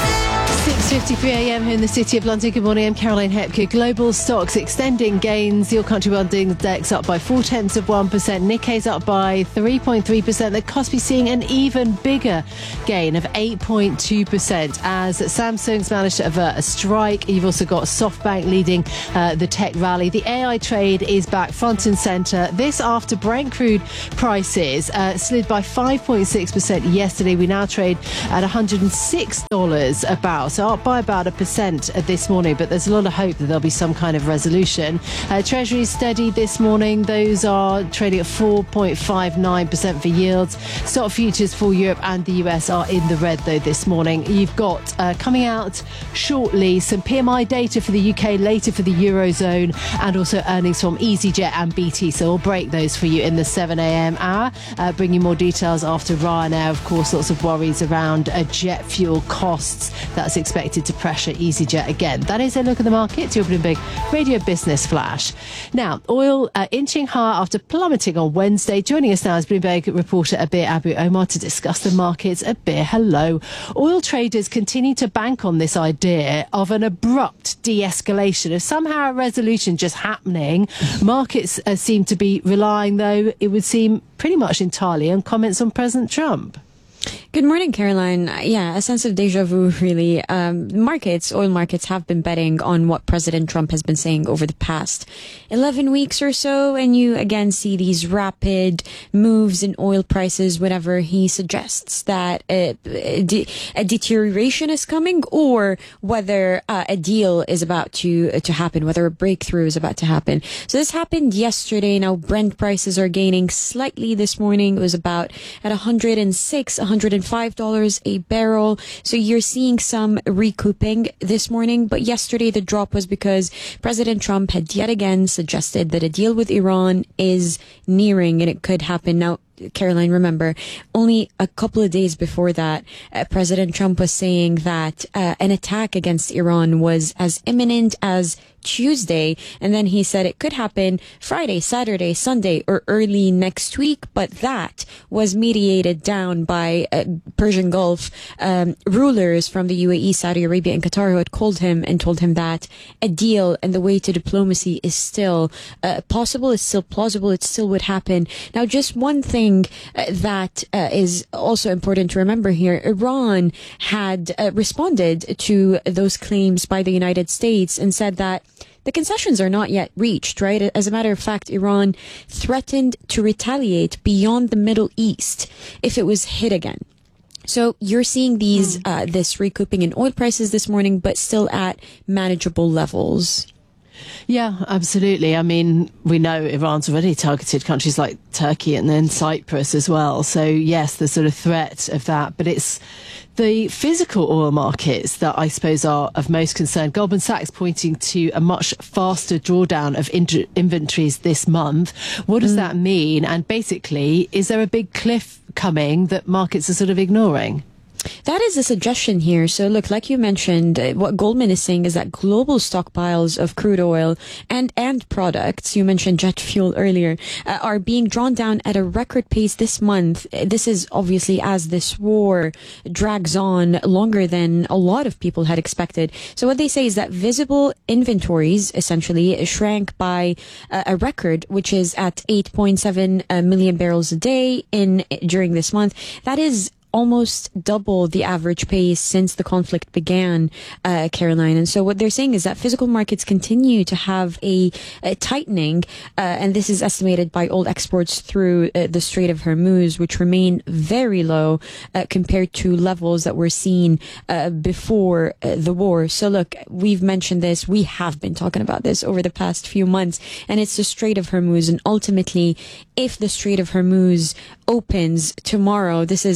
six fifty-three a.m. here in the City of London. Good morning, I'm Caroline Hepke. Global stocks extending gains. Your country world index up by four tenths of one percent. Nikkei's up by three point three percent. The Kospi seeing an even bigger gain of eight point two percent as Samsung's managed to avert a strike. You've also got SoftBank leading uh, the tech rally. The A I trade is back front and centre. This after Brent crude prices uh, slid by five point six percent yesterday. We now trade at one hundred six dollars a barrel. So up by about a percent this morning, but there's a lot of hope that there'll be some kind of resolution. Uh, Treasuries steady this morning. Those are trading at four point five nine percent for yields. Stock futures for Europe and the U S are in the red, though, this morning. You've got uh, coming out shortly some P M I data for the U K, later for the Eurozone, and also earnings from EasyJet and B T. So we'll break those for you in the seven a.m. hour. Uh, bring you more details after Ryanair. Of course, lots of worries around uh, jet fuel costs. That's expected to pressure EasyJet again. That is a look at the markets. Your Bloomberg Radio Business Flash. Now, oil uh, inching higher after plummeting on Wednesday. Joining us now is Bloomberg reporter Abir Abu Omar to discuss the markets. Abir, hello. Oil traders continue to bank on this idea of an abrupt de-escalation, of somehow a resolution just happening. Markets uh, seem to be relying, though, it would seem pretty much entirely on comments on President Trump. Good morning, Caroline. Yeah, a sense of deja vu, really. Um, markets, oil markets have been betting on what President Trump has been saying over the past eleven weeks or so. And you again see these rapid moves in oil prices whenever he suggests that a, a, de- a deterioration is coming, or whether uh, a deal is about to, uh, to happen, whether a breakthrough is about to happen. So this happened yesterday. Now Brent prices are gaining slightly this morning. It was about at one hundred six, one hundred five dollars a barrel. So you're seeing some recouping this morning. But yesterday the drop was because President Trump had yet again suggested that a deal with Iran is nearing and it could happen. Now, Caroline, remember, only a couple of days before that, uh, President Trump was saying that uh, an attack against Iran was as imminent as Tuesday, and then he said it could happen Friday, Saturday, Sunday, or early next week, but that was mediated down by uh, Persian Gulf um, rulers from the U A E, Saudi Arabia, and Qatar, who had called him and told him that a deal and the way to diplomacy is still uh, possible, is still plausible, it still would happen. Now, just one thing uh, that uh, is also important to remember here, Iran had uh, responded to those claims by the United States and said that the concessions are not yet reached, right? As a matter of fact, Iran threatened to retaliate beyond the Middle East if it was hit again. So you're seeing these, uh, this recouping in oil prices this morning, but still at manageable levels. Yeah, absolutely. I mean, we know Iran's already targeted countries like Turkey and then Cyprus as well. So yes, the sort of threat of that, but it's the physical oil markets that I suppose are of most concern. Goldman Sachs pointing to a much faster drawdown of in- inventories this month. What does mm. that mean? And basically, is there a big cliff coming that markets are sort of ignoring? That is a suggestion here. So look, like you mentioned, uh, what Goldman is saying is that global stockpiles of crude oil and, and products, you mentioned jet fuel earlier, uh, are being drawn down at a record pace this month. This is obviously as this war drags on longer than a lot of people had expected. So what they say is that visible inventories essentially shrank by uh, a record, which is at eight point seven uh, million barrels a day in during this month. That is almost double the average pace since the conflict began, uh, Caroline. And so what they're saying is that physical markets continue to have a, a tightening, uh, and this is estimated by oil exports through uh, the Strait of Hormuz, which remain very low uh, compared to levels that were seen uh, before uh, the war. So look, we've mentioned this, we have been talking about this over the past few months, and it's the Strait of Hormuz. And ultimately, if the Strait of Hormuz opens tomorrow, this is something that I'm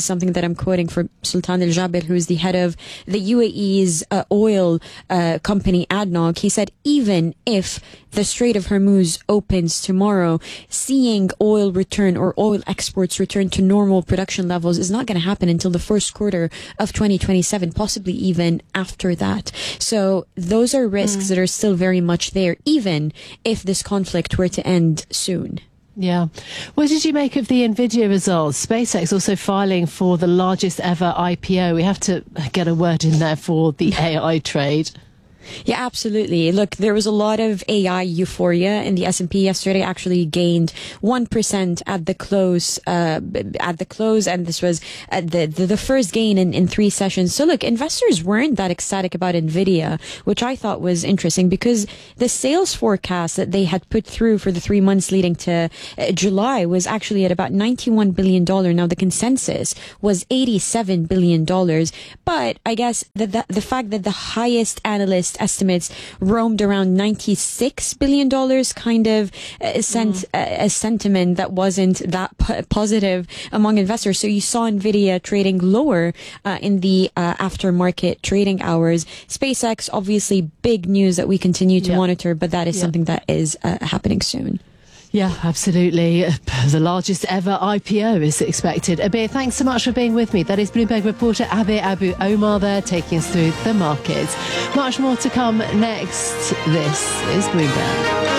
I'm quoting from Sultan Al Jaber, who is the head of the U A E's uh, oil uh, company A D N O C. He said, even if the Strait of Hormuz opens tomorrow, seeing oil return or oil exports return to normal production levels is not going to happen until the first quarter of twenty twenty-seven, possibly even after that. So those are risks mm. that are still very much there, even if this conflict were to end soon. Yeah. What did you make of the NVIDIA results? SpaceX also filing for the largest ever I P O. We have to get a word in there for the A I trade. Yeah, absolutely. Look, there was a lot of A I euphoria in the S and P yesterday. Actually gained one percent at the close, uh, at the close. And this was uh, the, the, the first gain in, in three sessions. So look, investors weren't that ecstatic about NVIDIA, which I thought was interesting because the sales forecast that they had put through for the three months leading to uh, July was actually at about ninety-one billion dollars. Now the consensus was eighty-seven billion dollars. But I guess that the, the fact that the highest analyst estimates roamed around ninety-six billion dollars kind of uh, sent mm. a, a sentiment that wasn't that p- positive among investors. So you saw NVIDIA trading lower uh, in the uh, aftermarket trading hours. SpaceX, obviously big news that we continue to yeah. monitor, but that is yeah. something that is uh, happening soon. Yeah, absolutely. The largest ever I P O is expected. Abir, thanks so much for being with me. That is Bloomberg reporter Abir Abu Omar there, taking us through the markets. Much more to come next. This is Bloomberg.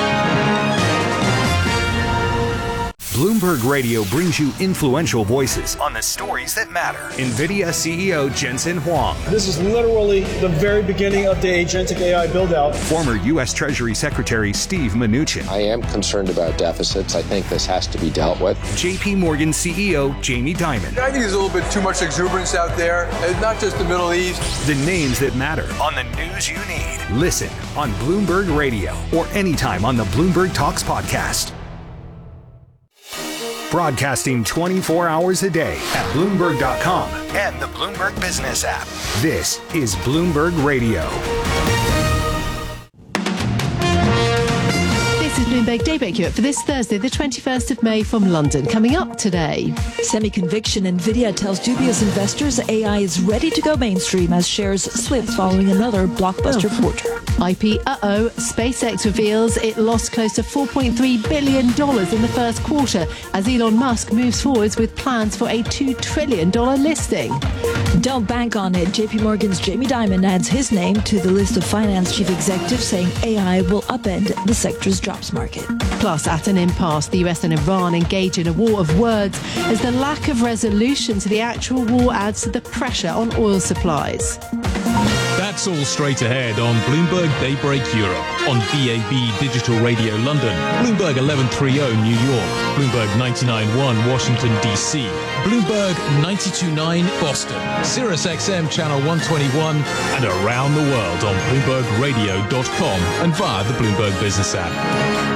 Bloomberg Radio brings you influential voices on the stories that matter. NVIDIA C E O Jensen Huang. This is literally the very beginning of the agentic A I build-out. Former U S Treasury Secretary Steve Mnuchin. I am concerned about deficits. I think this has to be dealt with. J P Morgan C E O Jamie Dimon. I think there's a little bit too much exuberance out there, and not just the Middle East. The names that matter on the news you need. Listen on Bloomberg Radio or anytime on the Bloomberg Talks podcast. Broadcasting twenty-four hours a day at Bloomberg dot com and the Bloomberg Business app. This is Bloomberg Radio. This is Bloomberg Daybreak Europe for this Thursday, the twenty-first of May from London. Coming up today. Semi-conviction NVIDIA tells dubious investors A I is ready to go mainstream as shares slip following another blockbuster oh. quarter. I P, uh-oh, SpaceX reveals it lost close to four point three billion dollars in the first quarter as Elon Musk moves forwards with plans for a two trillion dollars listing. Don't bank on it. J P Morgan's Jamie Dimon adds his name to the list of finance chief executives saying A I will upend the sector's jobs market. Plus, at an impasse, the U S and Iran engage in a war of words as the lack of resolution to the actual war adds to the pressure on oil supplies. That's all straight ahead on Bloomberg Daybreak Europe, on B A B Digital Radio London, Bloomberg eleven thirty New York, Bloomberg ninety-nine point one Washington, D C, Bloomberg ninety-two point nine Boston, Sirius X M Channel one twenty-one, and around the world on Bloomberg Radio dot com and via the Bloomberg Business app.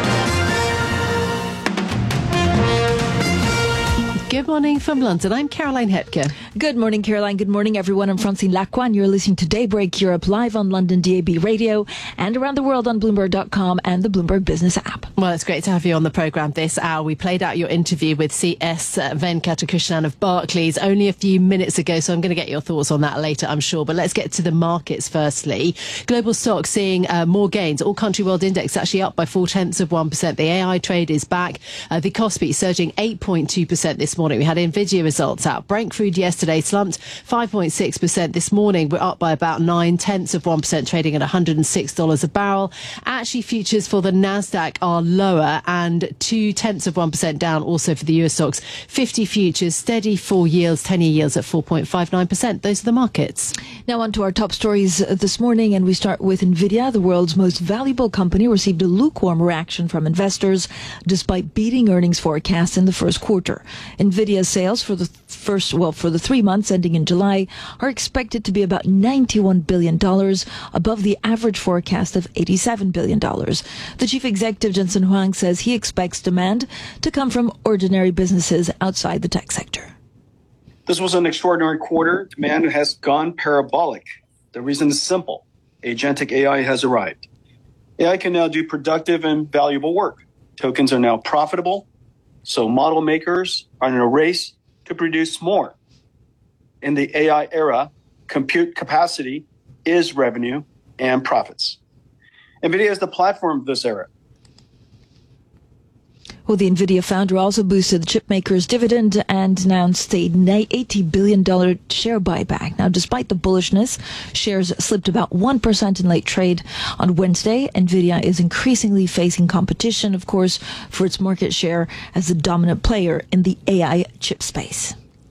Good morning from London. I'm Caroline Hepker. Good morning, Caroline. Good morning, everyone. I'm Francine Lacroix. You're listening to Daybreak Europe live on London D A B Radio and around the world on Bloomberg dot com and the Bloomberg Business app. Well, it's great to have you on the programme this hour. We played out your interview with C S Venkatakrishnan of Barclays only a few minutes ago, so I'm going to get your thoughts on that later, I'm sure. But let's get to the markets firstly. Global stocks seeing uh, more gains. All country world index actually up by four tenths of one percent. The A I trade is back. Uh, the Kospi surging eight point two percent this morning. We had NVIDIA results out. Brent crude yesterday slumped five point six percent. This morning we're up by about nine tenths of one percent, trading at one hundred six dollars a barrel. Actually, futures for the Nasdaq are lower and two tenths of one percent down also for the U S stocks. fifty futures steady for yields, ten-year yields at four point five nine percent. Those are the markets. Now on to our top stories this morning, and we start with NVIDIA. The world's most valuable company received a lukewarm reaction from investors despite beating earnings forecasts in the first quarter. NVIDIA's sales for the first, well, for the three months ending in July are expected to be about ninety-one billion dollars, above the average forecast of eighty-seven billion dollars. The chief executive, Jensen Huang, says he expects demand to come from ordinary businesses outside the tech sector. This was an extraordinary quarter. Demand has gone parabolic. The reason is simple. Agentic A I has arrived. A I can now do productive and valuable work. Tokens are now profitable, so model makers are in a race to produce more. In the A I era, compute capacity is revenue and profits. NVIDIA is the platform of this era. Well, the NVIDIA founder also boosted the chipmaker's dividend and announced a eighty billion dollars share buyback. Now, despite the bullishness, shares slipped about one percent in late trade on Wednesday. NVIDIA is increasingly facing competition, of course, for its market share as the dominant player in the A I chip space.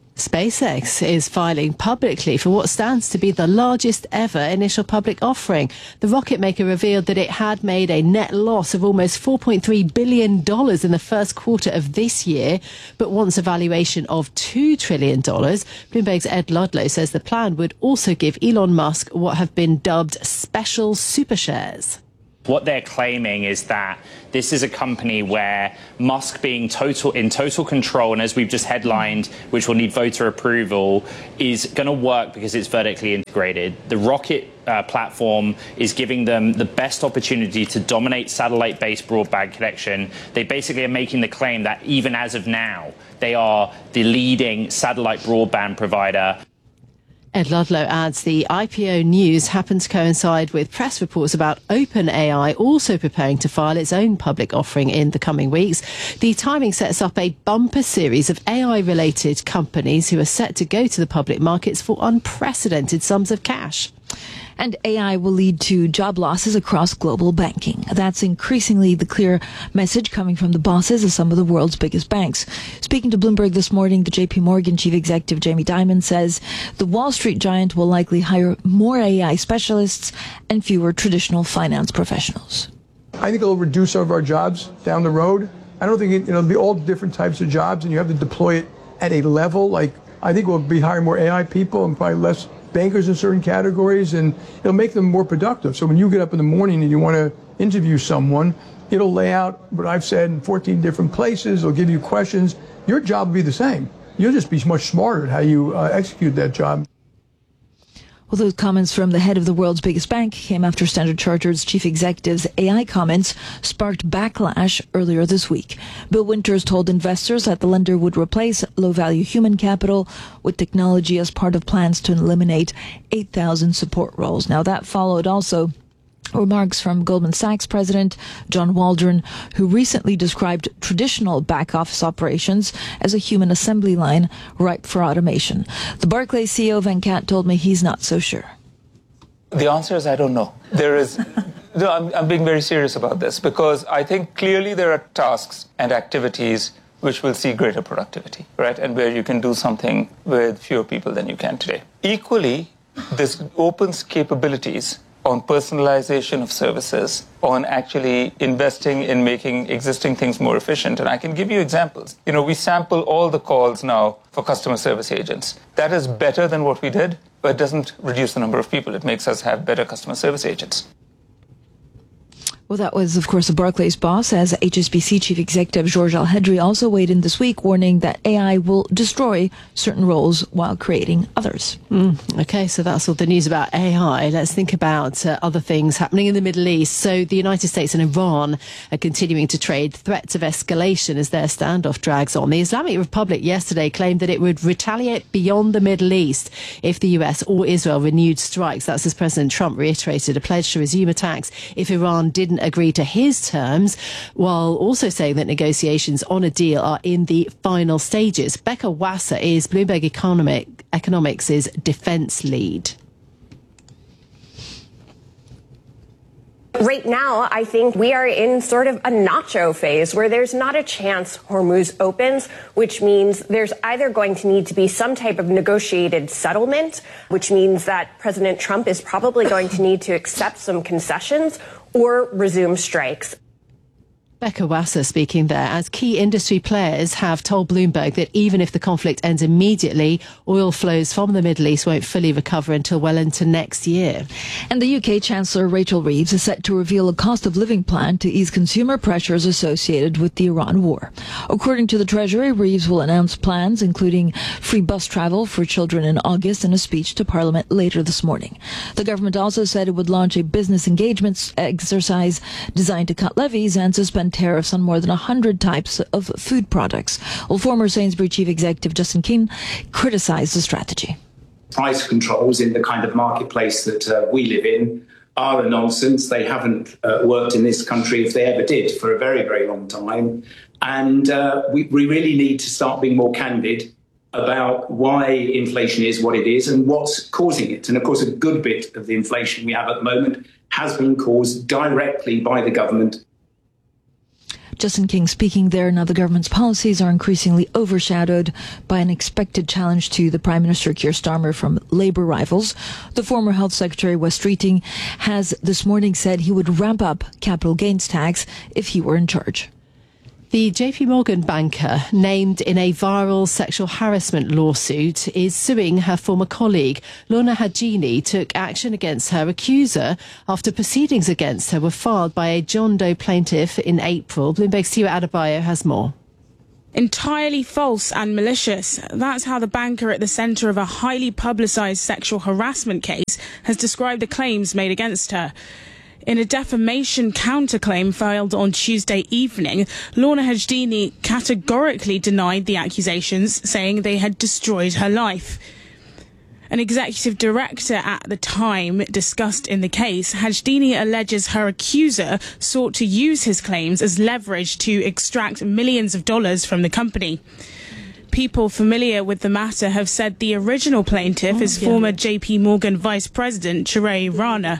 SpaceX is filing publicly for what stands to be the largest ever initial public offering. The rocket maker revealed that it had made a net loss of almost four point three billion dollars in the first quarter of this year, but wants a valuation of two trillion dollars. Bloomberg's Ed Ludlow says the plan would also give Elon Musk what have been dubbed special super shares. What they're claiming is that this is a company where Musk being total in total control, and as we've just headlined, which will need voter approval, is going to work because it's vertically integrated. The rocket uh, platform is giving them the best opportunity to dominate satellite-based broadband connection. They basically are making the claim that even as of now, they are the leading satellite broadband provider. Ed Ludlow adds the I P O news happens to coincide with press reports about OpenAI also preparing to file its own public offering in the coming weeks. The timing sets up a bumper series of A I-related companies who are set to go to the public markets for unprecedented sums of cash. And A I will lead to job losses across global banking. That's increasingly the clear message coming from the bosses of some of the world's biggest banks. Speaking to Bloomberg this morning, the J P Morgan chief executive Jamie Dimon says the Wall Street giant will likely hire more A I specialists and fewer traditional finance professionals. I think it'll reduce some of our jobs down the road. I don't think it, it'll be all different types of jobs, and you have to deploy it at a level. Like, I think we'll be hiring more A I people and probably less bankers in certain categories, and it'll make them more productive. So when you get up in the morning and you want to interview someone, it'll lay out what I've said in fourteen different places. It'll give you questions. Your job will be the same. You'll just be much smarter at how you uh, execute that job. Well, those comments from the head of the world's biggest bank came after Standard Chartered's chief executive's A I comments sparked backlash earlier this week. Bill Winters told investors that the lender would replace low-value human capital with technology as part of plans to eliminate eight thousand support roles. Now, that followed also remarks from Goldman Sachs president John Waldron, who recently described traditional back-office operations as a human assembly line ripe for automation. The Barclays C E O Venkat told me he's not so sure. The answer is I don't know. There is, no, I'm, I'm being very serious about this, because I think clearly there are tasks and activities which will see greater productivity, right? And where you can do something with fewer people than you can today. Equally, this opens capabilities on personalization of services, on actually investing in making existing things more efficient. And I can give you examples. You know, we sample all the calls now for customer service agents. That is better than what we did, but it doesn't reduce the number of people. It makes us have better customer service agents. Well, that was, of course, the Barclays boss, as H S B C chief executive Georges Alhedri also weighed in this week, warning that A I will destroy certain roles while creating others. Mm, okay, so that's all the news about A I. Let's think about uh, other things happening in the Middle East. So the United States and Iran are continuing to trade threats of escalation as their standoff drags on. The Islamic Republic yesterday claimed that it would retaliate beyond the Middle East if the U S or Israel renewed strikes. That's as President Trump reiterated a pledge to resume attacks if Iran didn't agree to his terms, while also saying that negotiations on a deal are in the final stages. Becca Wasser is Bloomberg Economic, Economics' defense lead. Right now, I think we are in sort of a nacho phase where there's not a chance Hormuz opens, which means there's either going to need to be some type of negotiated settlement, which means that President Trump is probably going to need to accept some concessions or resume strikes. Becca Wasser speaking there, as key industry players have told Bloomberg that even if the conflict ends immediately, oil flows from the Middle East won't fully recover until well into next year. And the U K Chancellor Rachel Reeves is set to reveal a cost of living plan to ease consumer pressures associated with the Iran war. According to the Treasury, Reeves will announce plans including free bus travel for children in August in a speech to Parliament later this morning. The government also said it would launch a business engagement exercise designed to cut levies and suspend tariffs on more than one hundred types of food products. Well, former Sainsbury chief executive Justin Keane criticized the strategy. price controls in the kind of marketplace that uh, we live in are a nonsense. They haven't uh, worked in this country, if they ever did, for a very, very long time. And uh, we, we really need to start being more candid about why inflation is what it is and what's causing it. And of course, a good bit of the inflation we have at the moment has been caused directly by the government. Justin King speaking there. Now, the government's policies are increasingly overshadowed by an expected challenge to the Prime Minister, Keir Starmer, from Labour rivals. The former Health Secretary, Wes Streeting, has this morning said he would ramp up capital gains tax if he were in charge. The J P Morgan banker, named in a viral sexual harassment lawsuit, is suing her former colleague. Lorna Hajini took action against her accuser after proceedings against her were filed by a John Doe plaintiff in April. Bloomberg's Tiwa Adebayo has more. Entirely false and malicious. That's how the banker at the centre of a highly publicised sexual harassment case has described the claims made against her. In a defamation counterclaim filed on Tuesday evening, Lorna Hajini categorically denied the accusations, saying they had destroyed her life. An executive director at the time discussed in the case, Hajini alleges her accuser sought to use his claims as leverage to extract millions of dollars from the company. People familiar with the matter have said the original plaintiff oh, is yeah. former J P Morgan Vice President Chirag Rana.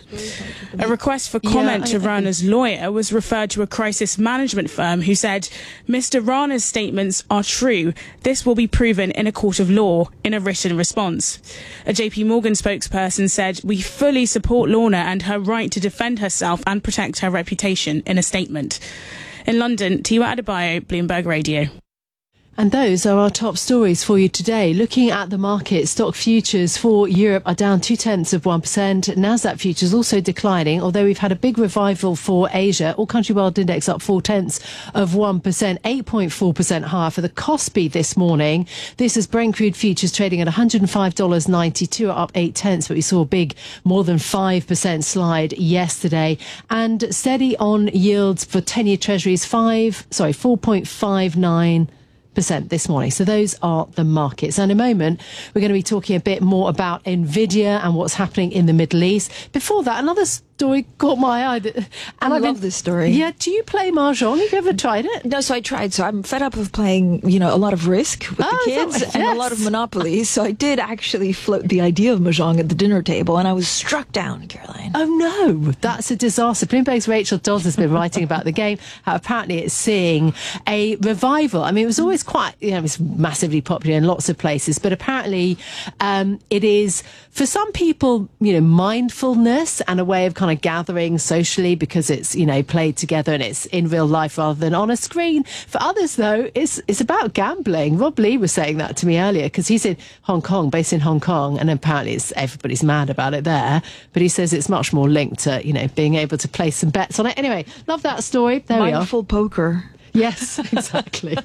A request for comment yeah, I, to Rana's lawyer was referred to a crisis management firm who said, Mister Rana's statements are true. This will be proven in a court of law in a written response. A J P Morgan spokesperson said, we fully support Lorna and her right to defend herself and protect her reputation in a statement. In London, Tiwa Adebayo, Bloomberg Radio. And those are our top stories for you today. Looking at the market, stock futures for Europe are down two-tenths of one percent. Nasdaq futures also declining, although we've had a big revival for Asia. All Country World Index up four-tenths of one percent, eight point four percent higher for the Kospi this morning. This is Brent crude futures trading at one hundred five dollars ninety-two, up eight-tenths, but we saw a big, more than five percent slide yesterday. And steady on yields for ten-year treasuries, five, sorry, four point five nine percent this morning. So those are the markets. And in a moment, we're going to be talking a bit more about Nvidia and what's happening in the Middle East. Before that, another story caught my eye. That, and I I've love been, this story. Yeah, do you play Mahjong? Have you ever tried it? No, so I tried. So I'm fed up of playing, you know, a lot of Risk with oh, the kids yes. and a lot of Monopoly. So I did actually float the idea of Mahjong at the dinner table, and I was struck down, Caroline. Oh, no. That's a disaster. Bloomberg's Rachel Dodds has been writing about the game, how apparently it's seeing a revival. I mean, it was always quite, you know, it was massively popular in lots of places, but apparently um, it is, for some people, you know, mindfulness and a way of kind of gathering socially because it's, you know, played together and it's in real life rather than on a screen. For others, though, it's it's about gambling. Rob Lee was saying that to me earlier because he's in Hong Kong, based in Hong Kong, and apparently it's, everybody's mad about it there. But he says it's much more linked to, you know, being able to place some bets on it. Anyway, love that story. There we are. Mindful poker. Yes, exactly.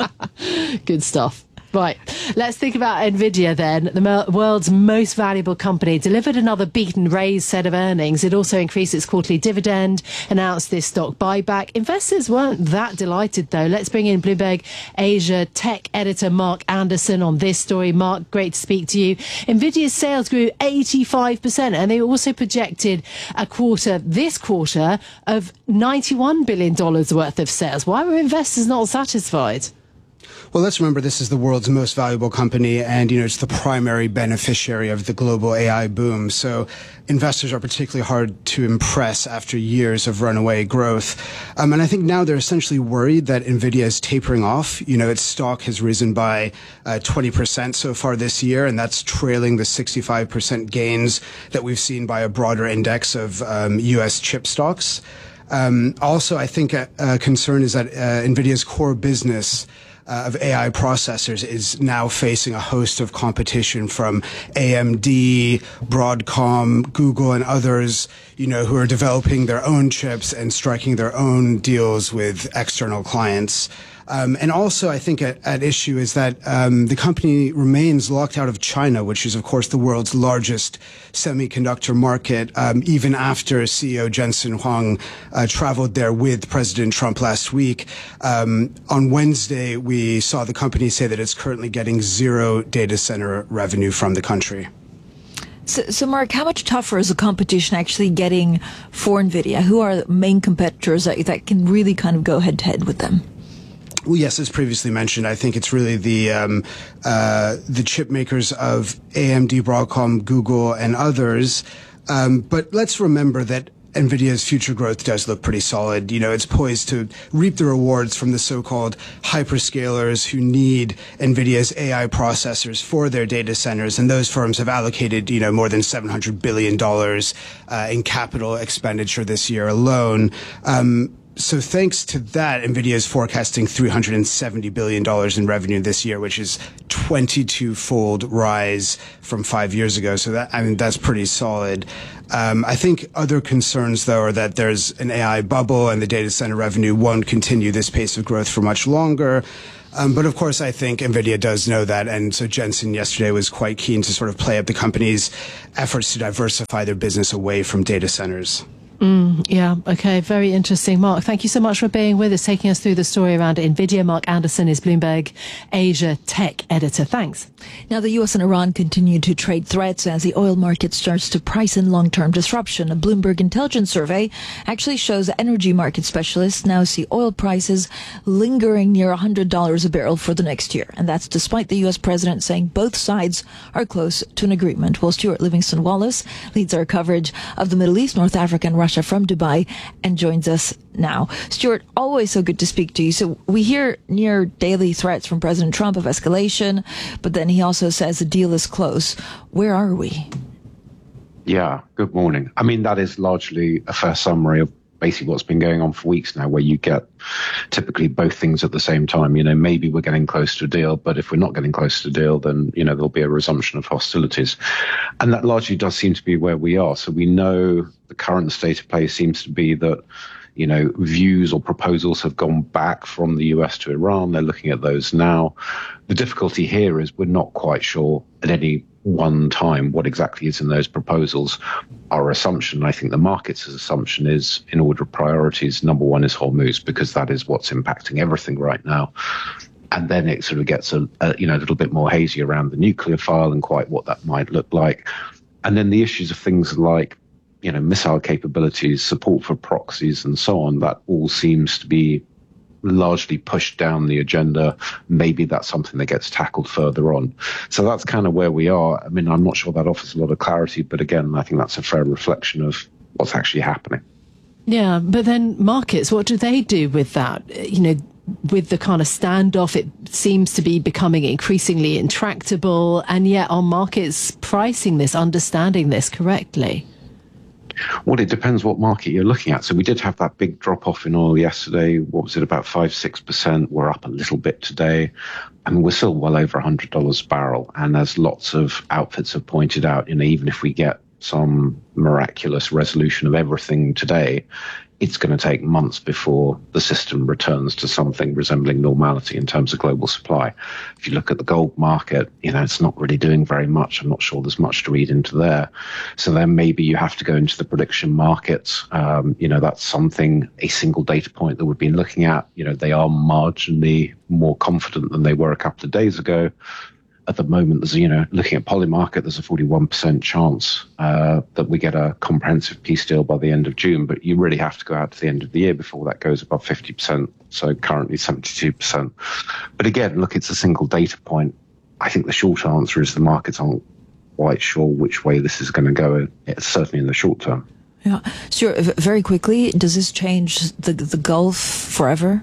Good stuff. Right, let's think about Nvidia then. The world's most valuable company delivered another beat and raised set of earnings. It also increased its quarterly dividend, announced this stock buyback. Investors weren't that delighted, though. Let's bring in Bloomberg Asia tech editor Mark Anderson on this story. Mark, great to speak to you. Nvidia's sales grew eighty-five percent, and they also projected a quarter, this quarter, of ninety-one billion dollars worth of sales. Why were investors not satisfied? Well, let's remember this is the world's most valuable company, and, you know, it's the primary beneficiary of the global A I boom. So investors are particularly hard to impress after years of runaway growth. Um, and I think now they're essentially worried that Nvidia is tapering off. You know, its stock has risen by uh, twenty percent so far this year, and that's trailing the sixty-five percent gains that we've seen by a broader index of um, U S chip stocks. Um, also, I think a, a concern is that uh, Nvidia's core business Uh, of A I processors is now facing a host of competition from A M D, Broadcom, Google, and others, you know, who are developing their own chips and striking their own deals with external clients. Um, and also, I think at, at issue is that um, the company remains locked out of China, which is, of course, the world's largest semiconductor market, um, even after C E O Jensen Huang uh, traveled there with President Trump last week. Um, on Wednesday, we saw the company say that it's currently getting zero data center revenue from the country. So, so, Mark, how much tougher is the competition actually getting for NVIDIA? Who are the main competitors that, that can really kind of go head-to-head with them? Well, yes, as previously mentioned, I think it's really the um, uh, the chip makers of A M D, Broadcom, Google, and others. Um, but let's remember that NVIDIA's future growth does look pretty solid. You know, it's poised to reap the rewards from the so-called hyperscalers who need NVIDIA's A I processors for their data centers. And those firms have allocated, you know, more than seven hundred billion dollars uh, in capital expenditure this year alone. Um, So thanks to that, NVIDIA is forecasting three hundred seventy billion dollars in revenue this year, which is twenty-two fold rise from five years ago. So that, I mean, that's pretty solid. Um, I think other concerns, though, are that there's an A I bubble and the data center revenue won't continue this pace of growth for much longer. Um, but of course, I think NVIDIA does know that. And so Jensen yesterday was quite keen to sort of play up the company's efforts to diversify their business away from data centers. Mm, yeah, okay, very interesting. Mark, thank you so much for being with us, taking us through the story around NVIDIA. Mark Anderson is Bloomberg Asia tech editor. Thanks. Now, the U S and Iran continue to trade threats as the oil market starts to price in long-term disruption. A Bloomberg intelligence survey actually shows energy market specialists now see oil prices lingering near one hundred dollars a barrel for the next year. And that's despite the U S president saying both sides are close to an agreement. Well, Stuart Livingston Wallace leads our coverage of the Middle East, North Africa, and Russia from Dubai and joins us now. Stuart, always so good to speak to you. So we hear near daily threats from President Trump of escalation, but then he also says the deal is close. Where are we? Yeah, good morning. I mean, that is largely a fair summary of basically what's been going on for weeks now, where you get typically both things at the same time. You know, maybe we're getting close to a deal, but if we're not getting close to a deal, then, you know, there'll be a resumption of hostilities. And that largely does seem to be where we are. So we know the current state of play seems to be that, you know, views or proposals have gone back from the U S to Iran. They're looking at those now. The difficulty here is we're not quite sure at any one time what exactly is in those proposals. Our assumption, I think the market's assumption, is in order of priorities, number one is Hormuz, because that is what's impacting everything right now. And then it sort of gets a, a you know a little bit more hazy around the nuclear file and quite what that might look like. And then the issues of things like, you know, missile capabilities, support for proxies and so on, that all seems to be largely pushed down the agenda. Maybe that's something that gets tackled further on. So that's kind of where we are. I mean, I'm not sure that offers a lot of clarity, but again, I think that's a fair reflection of what's actually happening. Yeah, but then markets, what do they do with that? You know, with the kind of standoff, it seems to be becoming increasingly intractable, and yet are markets pricing this, understanding this correctly? Well, it depends what market you're looking at. So we did have that big drop off in oil yesterday. What was it, about five, six percent? We're up a little bit today. I mean, we're still well over one hundred dollars a barrel. And as lots of outfits have pointed out, you know, even if we get some miraculous resolution of everything today, it's going to take months before the system returns to something resembling normality in terms of global supply. If you look at the gold market, you know, it's not really doing very much. I'm not sure there's much to read into there. So then maybe you have to go into the prediction markets. Um, you know, that's something, a single data point that we've been looking at. You know, they are marginally more confident than they were a couple of days ago. At the moment, there's, you know, looking at Polymarket, there's a forty-one percent chance uh, that we get a comprehensive peace deal by the end of June. But you really have to go out to the end of the year before that goes above fifty percent. So currently seventy-two percent. But again, look, it's a single data point. I think the short answer is the markets aren't quite sure which way this is going to go, it's certainly in the short term. Yeah, sure. Very quickly, does this change the the Gulf forever?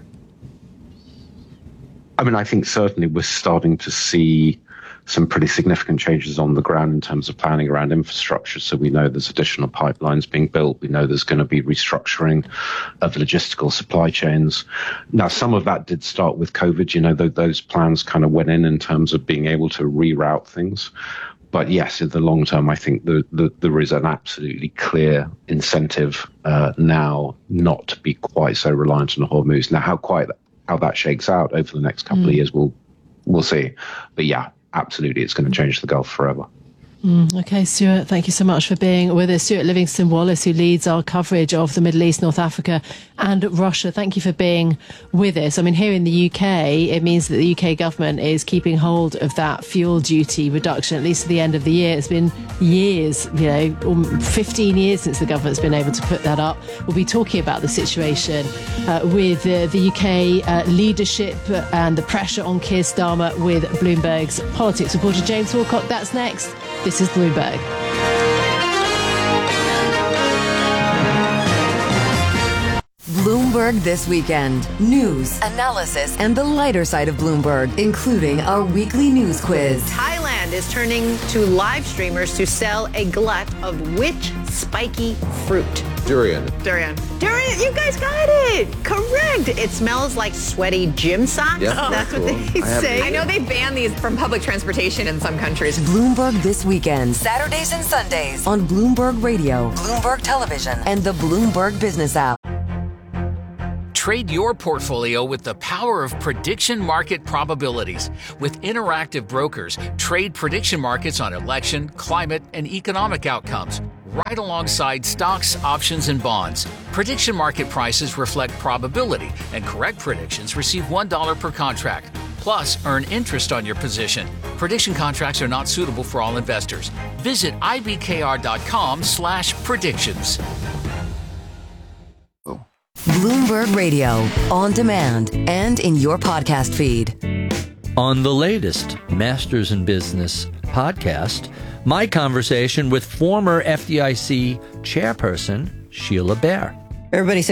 I mean, I think certainly we're starting to see some pretty significant changes on the ground in terms of planning around infrastructure. So we know there's additional pipelines being built. We know there's going to be restructuring of logistical supply chains. Now, some of that did start with COVID. You know, th- those plans kind of went in in terms of being able to reroute things. But yes, in the long term, I think the, the, there is an absolutely clear incentive uh, now not to be quite so reliant on Hormuz. Now, how quite how that shakes out over the next couple mm. of years, we'll we'll see. But yeah, absolutely, it's going to change the Gulf forever. Mm, okay, Stuart, thank you so much for being with us. Stuart Livingston-Wallace, who leads our coverage of the Middle East, North Africa and Russia. Thank you for being with us. I mean, here in the U K, it means that the U K government is keeping hold of that fuel duty reduction, at least to the end of the year. It's been years, you know, fifteen years since the government's been able to put that up. We'll be talking about the situation uh, with uh, the U K uh, leadership and the pressure on Keir Starmer with Bloomberg's politics reporter James Walcott. That's next. This is Bloomberg. Bloomberg This Weekend. News, analysis, and the lighter side of Bloomberg, including our weekly news quiz. Thailand is turning to live streamers to sell a glut of which spiky fruit? Durian. Durian. Durian, you guys got it. Correct. It smells like sweaty gym socks. Yeah, That's cool. what they I say. have- I know they ban these from public transportation in some countries. Bloomberg This Weekend. Saturdays and Sundays on Bloomberg Radio, Bloomberg Television, and the Bloomberg Business app. Trade your portfolio with the power of prediction market probabilities. With Interactive Brokers, trade prediction markets on election, climate, and economic outcomes, right alongside stocks, options, and bonds. Prediction market prices reflect probability, and correct predictions receive one dollar per contract. Plus, earn interest on your position. Prediction contracts are not suitable for all investors. Visit ibkr.com slash predictions. Bloomberg Radio, on demand, and in your podcast feed. On the latest Masters in Business podcast, my conversation with former F D I C chairperson Sheila Bair. Everybody say